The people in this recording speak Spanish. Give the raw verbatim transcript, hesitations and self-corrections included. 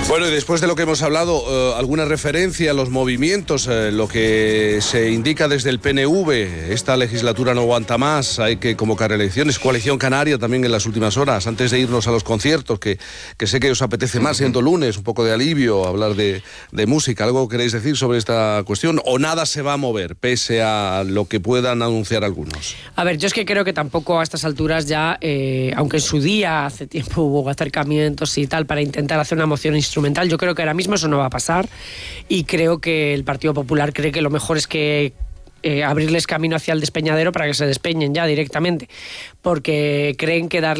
Bueno, y después de lo que hemos hablado, eh, alguna referencia a los movimientos, eh, lo que se indica desde el P N V, esta legislatura no aguanta más, hay que convocar elecciones, Coalición Canaria también en las últimas horas, antes de irnos a los conciertos, que, que sé que os apetece más siendo lunes, un poco de alivio, hablar de, de música. ¿Algo queréis decir sobre esta cuestión o nada se va a mover, pese a lo que puedan anunciar algunos? A ver, yo es que creo que tampoco a estas alturas ya, eh, aunque en su día hace tiempo hubo acercamientos y tal para intentar hacer una moción instrumental, yo creo que ahora mismo eso no va a pasar y creo que el Partido Popular cree que lo mejor es que eh, abrirles camino hacia el despeñadero para que se despeñen ya directamente, porque creen que darle